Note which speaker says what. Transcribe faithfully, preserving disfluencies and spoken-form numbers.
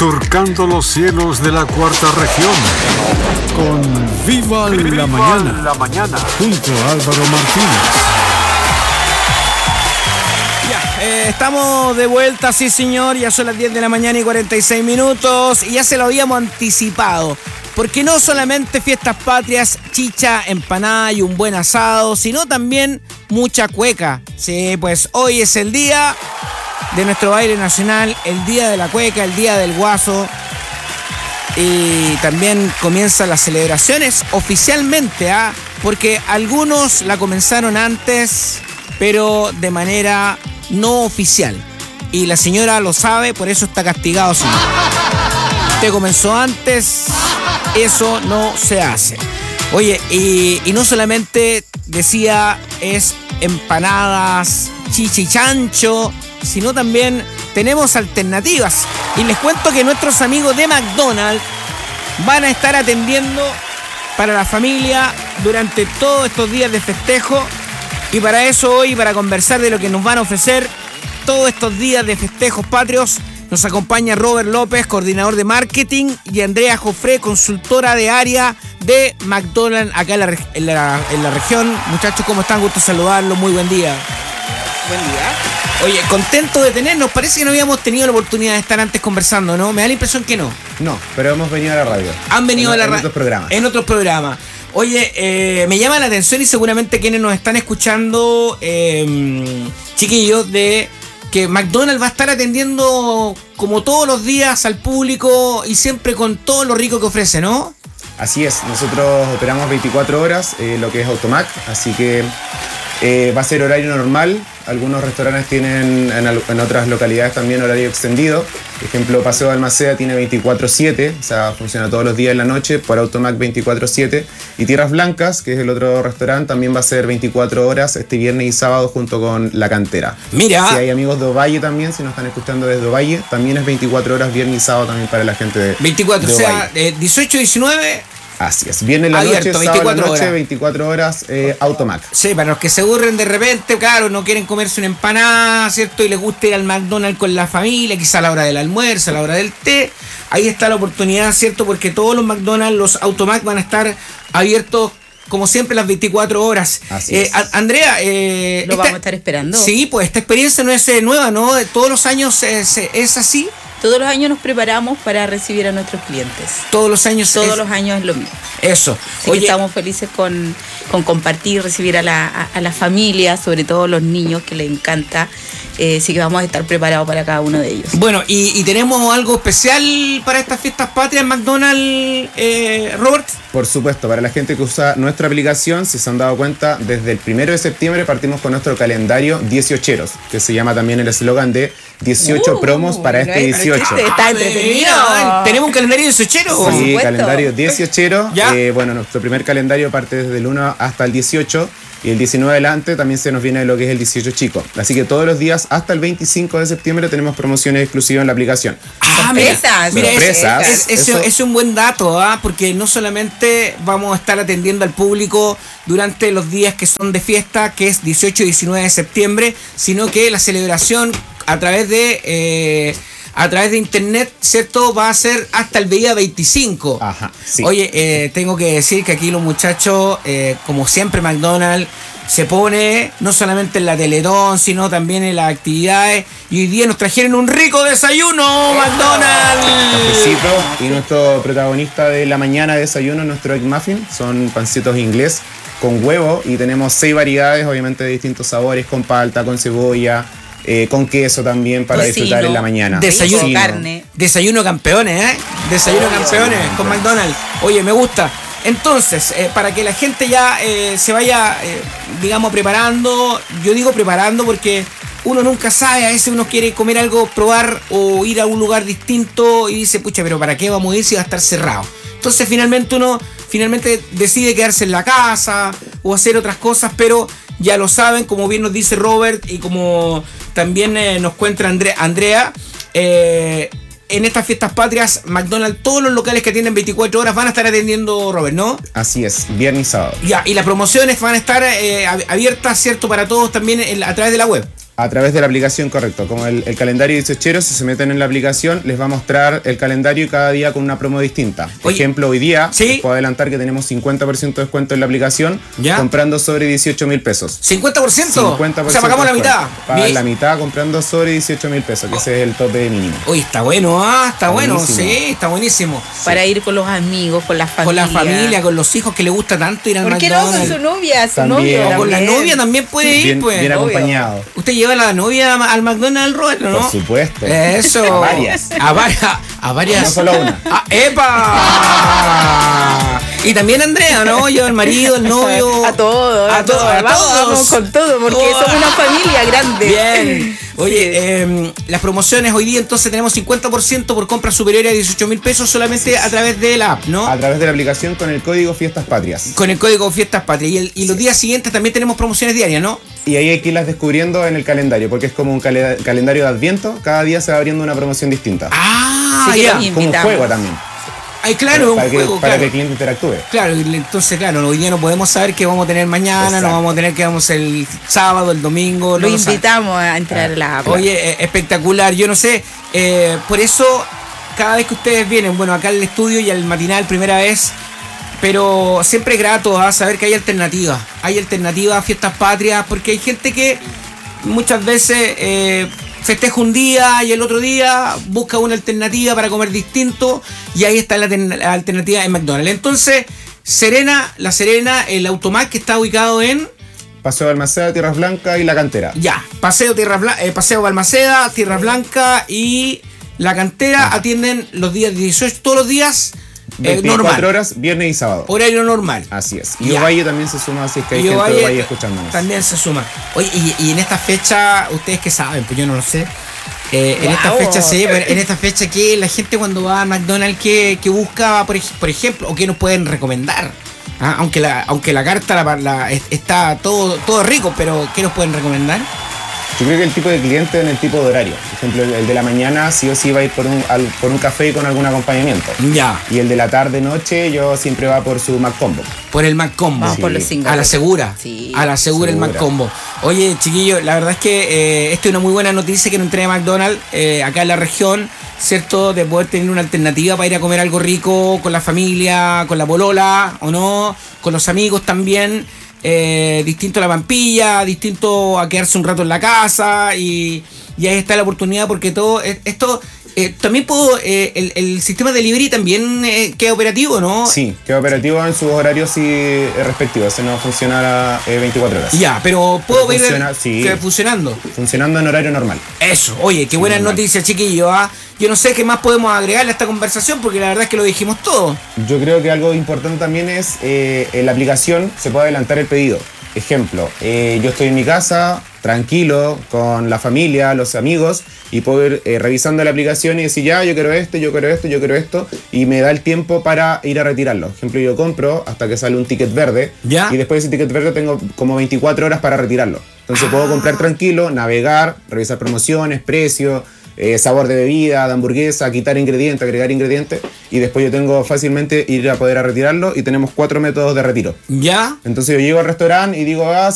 Speaker 1: Surcando los cielos de la cuarta región. Con Viva, Viva la Mañana. la Mañana. Junto a Álvaro Martínez.
Speaker 2: Ya, eh, estamos de vuelta, sí señor. Ya son las diez de la mañana y cuarenta y seis minutos. Y ya se lo habíamos anticipado. Porque no solamente fiestas patrias, chicha, empanada y un buen asado, sino también mucha cueca. Sí, pues hoy es el día de nuestro baile nacional, el día de la cueca, el día del guaso. Y también comienzan las celebraciones oficialmente, ¿ah? Porque algunos la comenzaron antes, pero de manera no oficial. Y la señora lo sabe, por eso está castigado, señor. Usted comenzó antes, eso no se hace. Oye, y, y no solamente decía es empanadas, chicha y chancho, sino también tenemos alternativas. Y les cuento que nuestros amigos de McDonald's van a estar atendiendo para la familia durante todos estos días de festejo. Y para eso hoy, para conversar de lo que nos van a ofrecer todos estos días de festejos patrios, nos acompaña Robert López, coordinador de marketing, y Andrea Jofré, consultora de área de McDonald's acá en la, en la, en la región. Muchachos, ¿cómo están? Gusto saludarlos, muy buen día.
Speaker 3: Buen día.
Speaker 2: Oye, contento de tenernos. Parece que no habíamos tenido la oportunidad de estar antes conversando, ¿no? Me da la impresión que no.
Speaker 4: No, pero hemos venido a la radio.
Speaker 2: Han venido
Speaker 4: en,
Speaker 2: a la radio.
Speaker 4: En otros programas.
Speaker 2: En otros programas. Oye, eh, me llama la atención y seguramente quienes nos están escuchando, eh, chiquillos, de que McDonald's va a estar atendiendo como todos los días al público y siempre con todo lo rico que ofrece, ¿no?
Speaker 4: Así es, nosotros operamos veinticuatro horas, eh, lo que es Automac, así que eh, va a ser horario normal. Algunos restaurantes tienen en, en otras localidades también horario extendido. Por ejemplo, Paseo de Almaceda tiene veinticuatro siete, o sea, funciona todos los días en la noche, por Automac veinticuatro siete. Y Tierras Blancas, que es el otro restaurante, también va a ser veinticuatro horas este viernes y sábado junto con La Cantera.
Speaker 2: Mira.
Speaker 4: Si hay amigos de Ovalle también, si nos están escuchando desde Ovalle, también es veinticuatro horas viernes y sábado también para la gente de
Speaker 2: veinticuatro,
Speaker 4: de
Speaker 2: o sea, eh, dieciocho, diecinueve...
Speaker 4: Así es, viernes en la
Speaker 2: abierto,
Speaker 4: noche, sábado en la noche,
Speaker 2: horas.
Speaker 4: veinticuatro horas, eh, Automac.
Speaker 2: Sí, para los que se aburren de repente, claro, no quieren comerse una empanada, ¿cierto? Y les gusta ir al McDonald's con la familia, quizá a la hora del almuerzo, a la hora del té. Ahí está la oportunidad, ¿cierto? Porque todos los McDonald's, los Automac van a estar abiertos como siempre las veinticuatro horas.
Speaker 4: Así
Speaker 2: eh,
Speaker 4: es.
Speaker 2: a- Andrea, eh,
Speaker 3: Lo
Speaker 2: esta-
Speaker 3: vamos a estar esperando.
Speaker 2: Sí, pues esta experiencia no es eh, nueva, ¿no? Todos los años eh, se- es así.
Speaker 3: Todos los años nos preparamos para recibir a nuestros clientes.
Speaker 2: Todos los años
Speaker 3: Todos
Speaker 2: es
Speaker 3: los años es lo mismo.
Speaker 2: eso.
Speaker 3: Así que estamos felices con, con compartir, recibir a la, a, a la familia, sobre todo los niños que les encanta. Eh, así que vamos a estar preparados para cada uno de ellos.
Speaker 2: Bueno, y, y tenemos algo especial para estas fiestas patrias en McDonald's, eh, Robert.
Speaker 4: Por supuesto, para la gente que usa nuestra aplicación, si se han dado cuenta, desde el primero de septiembre partimos con nuestro calendario dieciocheros, que se llama también el eslogan de dieciocho
Speaker 3: Uh,
Speaker 4: promos para este
Speaker 3: mira,
Speaker 4: dieciocho.
Speaker 3: este está
Speaker 2: Ah,
Speaker 3: entretenido.
Speaker 2: mira, tenemos un calendario de sochero.
Speaker 3: Por
Speaker 4: Sí,
Speaker 3: supuesto.
Speaker 4: calendario dieciochero.
Speaker 2: Ya.
Speaker 4: Eh, bueno, nuestro primer calendario parte desde el uno hasta el dieciocho. Y el diecinueve adelante también se nos viene lo que es el dieciocho chico. Así que todos los días hasta el veinticinco de septiembre tenemos promociones exclusivas en la aplicación.
Speaker 2: Ah, mira,
Speaker 3: Sorpresas,
Speaker 2: mira, ese-
Speaker 4: sorpresas.
Speaker 2: es, es-
Speaker 4: Eso-
Speaker 2: es un buen dato, ¿ah? Porque no solamente vamos a estar atendiendo al público durante los días que son de fiesta, que es dieciocho y diecinueve de septiembre, sino que la celebración a través de eh, a través de internet, ¿cierto? Va a ser hasta el día veinticinco.
Speaker 4: Ajá, sí.
Speaker 2: Oye, eh, tengo que decir que aquí los muchachos, eh, como siempre McDonald's, se pone no solamente en la Teletón, sino también en las actividades. Y hoy día nos trajeron un rico desayuno, McDonald's.
Speaker 4: Cafecito, y nuestro protagonista de la mañana de desayuno, nuestro Egg Muffin, son pancitos inglés con huevo y tenemos seis variedades, obviamente de distintos sabores, con palta, con cebolla, eh, con queso también para
Speaker 3: Tocino,
Speaker 4: disfrutar en la mañana.
Speaker 2: desayuno,
Speaker 3: rico,
Speaker 4: Tocino.
Speaker 3: carne.
Speaker 2: Desayuno campeones, ¿eh? Desayuno
Speaker 4: Oh,
Speaker 2: campeones
Speaker 4: desayuno
Speaker 2: con
Speaker 4: campeones.
Speaker 2: McDonald's. Oye, me gusta. Entonces, eh, para que la gente ya eh, se vaya, eh, digamos, preparando, yo digo preparando porque uno nunca sabe, a veces uno quiere comer algo, probar o ir a un lugar distinto y dice, pucha, pero ¿para qué vamos a ir si va a estar cerrado? Entonces finalmente uno finalmente decide quedarse en la casa o hacer otras cosas, pero ya lo saben, como bien nos dice Robert y como también eh, nos cuenta Andre- Andrea, eh, en estas fiestas patrias, McDonald's, todos los locales que tienen veinticuatro horas van a estar atendiendo, Robert, ¿no?
Speaker 4: Así es, viernes y sábado.
Speaker 2: Ya, y las promociones van a estar eh, ab- abiertas, ¿cierto? Para todos también en la- a través de la web.
Speaker 4: A través de la aplicación, correcto. Como el, el calendario dieciochero, si se meten en la aplicación, les va a mostrar el calendario y cada día con una promo distinta. Por ejemplo, hoy día,
Speaker 2: ¿sí?
Speaker 4: Les puedo adelantar que tenemos cincuenta por ciento de descuento en la aplicación,
Speaker 2: ¿ya?
Speaker 4: Comprando sobre dieciocho mil pesos.
Speaker 2: ¿cincuenta por ciento?
Speaker 4: cincuenta por ciento.
Speaker 2: O sea, pagamos la mitad.
Speaker 4: Pagan la mitad comprando sobre dieciocho mil pesos, que oh. ese es el tope mínimo.
Speaker 2: Uy, está bueno, ah, está, está bueno, buenísimo. Sí, está buenísimo.
Speaker 3: Para ir con los amigos, con la familia.
Speaker 2: Con la familia, con los hijos que le gusta tanto ir al
Speaker 3: McDonald's. ¿Por qué no? Con su novia, su
Speaker 4: también.
Speaker 3: novio.
Speaker 2: O con la novia también puede ir,
Speaker 4: bien,
Speaker 2: pues.
Speaker 4: Bien acompañado.
Speaker 2: Usted lleva a la novia al McDonald's, Roberto, ¿no?
Speaker 4: Por supuesto.
Speaker 2: Eso.
Speaker 4: A varias.
Speaker 2: A varias. A varias.
Speaker 4: No solo una.
Speaker 2: Ah, ¡epa! Y también Andrea, ¿no? Yo, el marido, el novio.
Speaker 3: A todos.
Speaker 2: A, to a, a
Speaker 3: vamos,
Speaker 2: todos.
Speaker 3: Vamos con todo, porque
Speaker 2: oh.
Speaker 3: somos una familia grande.
Speaker 2: Bien. Oye, eh, las promociones hoy día entonces tenemos cincuenta por ciento por compras superiores a dieciocho mil pesos solamente a través de la app, ¿no?
Speaker 4: A través de la aplicación con el código Fiestas Patrias.
Speaker 2: Con el código Fiestas Patrias. Y, el, y los días siguientes también tenemos promociones diarias, ¿no?
Speaker 4: Y ahí hay que irlas descubriendo en el calendario, porque es como un cal calendario de Adviento. Cada día se va abriendo una promoción distinta.
Speaker 2: Ah,
Speaker 3: sí,
Speaker 2: ya.
Speaker 4: Como un juego también.
Speaker 2: Ay, claro,
Speaker 4: para,
Speaker 2: un
Speaker 4: que,
Speaker 2: juego,
Speaker 4: para
Speaker 2: claro.
Speaker 4: que el cliente interactúe.
Speaker 2: Claro, entonces, claro, hoy día no podemos saber qué vamos a tener mañana, Exacto. no vamos a tener qué vamos el sábado, el domingo.
Speaker 3: Lo
Speaker 2: no
Speaker 3: invitamos a entrar a la app.
Speaker 2: Oye, eh, espectacular, yo no sé, eh, por eso cada vez que ustedes vienen, bueno, acá al estudio y al matinal primera vez, pero siempre es grato a saber que hay alternativas, hay alternativas a Fiestas Patrias, porque hay gente que muchas veces eh, festeja un día y el otro día busca una alternativa para comer distinto y ahí está la, la alternativa en McDonald's. Entonces, Serena, La Serena, el Automac que está ubicado en...
Speaker 4: Paseo Balmaceda, Tierras Blancas y La Cantera.
Speaker 2: Ya, Paseo, Tierra Bla eh, Paseo Balmaceda, Tierras Blancas y La Cantera ah. atienden los días dieciocho, todos los días... Eh,
Speaker 4: veinticuatro horas, viernes y sábado.
Speaker 2: Horario normal.
Speaker 4: Así es. Y Ovalle también se suma, así es que hay
Speaker 2: y
Speaker 4: gente
Speaker 2: Ovalle
Speaker 4: de Ovalle escuchándonos.
Speaker 2: También se suma. Oye, y, y en esta fecha, ustedes que saben, pues yo no lo sé. Eh, wow. En esta fecha, sí, en esta fecha que la gente cuando va a McDonald's, que, que busca, por, por ejemplo, o que nos pueden recomendar. ¿Ah? Aunque la, aunque la carta la, la, está todo, todo rico, pero ¿qué nos pueden recomendar?
Speaker 4: Yo creo que el tipo de cliente en el tipo de horario. Por ejemplo, el de la mañana sí o sí va a ir por un, al, por un café y con algún acompañamiento.
Speaker 2: Ya.
Speaker 4: Y el de la tarde-noche yo siempre va por su McCombo.
Speaker 2: Por el McCombo.
Speaker 3: Vamos sí. por los
Speaker 2: A la segura.
Speaker 3: Sí.
Speaker 2: A la segura, segura. el McCombo. Oye, chiquillos, la verdad es que eh, esta es una muy buena noticia que nos trae McDonald's eh, acá en la región, ¿cierto? De poder tener una alternativa para ir a comer algo rico con la familia, con la polola, o no, con los amigos también. Eh, distinto a la pampilla, distinto a quedarse un rato en la casa y, y ahí está la oportunidad porque todo esto eh, también puedo eh, el, el sistema de delivery también eh, queda operativo, ¿no?
Speaker 4: Sí, queda operativo en sus horarios y respectivos, ese no funciona eh, veinticuatro horas.
Speaker 2: Ya, pero puedo
Speaker 4: pero
Speaker 2: ver
Speaker 4: funciona, sí,
Speaker 2: funcionando.
Speaker 4: Funcionando en horario normal.
Speaker 2: Eso, oye, qué buenas noticias, chiquillos. ¿Ah? Yo no sé qué más podemos agregarle a esta conversación porque la verdad es que lo dijimos todo.
Speaker 4: Yo creo que algo importante también es eh, en la aplicación se puede adelantar el pedido. Ejemplo, eh, yo estoy en mi casa, tranquilo, con la familia, los amigos, y puedo ir eh, revisando la aplicación y decir, ya, yo quiero esto, yo quiero esto, yo quiero esto, y me da el tiempo para ir a retirarlo. Ejemplo, yo compro hasta que sale un ticket verde,
Speaker 2: ¿ya?
Speaker 4: Y después de ese ticket verde tengo como veinticuatro horas para retirarlo. Entonces ah. puedo comprar tranquilo, navegar, revisar promociones, precios, Eh, sabor de bebida, de hamburguesa, quitar ingredientes, agregar ingredientes y después yo tengo fácilmente ir a poder a retirarlo y tenemos cuatro métodos de retiro.
Speaker 2: ¿Ya?
Speaker 4: Entonces yo llego al restaurante y digo, ah,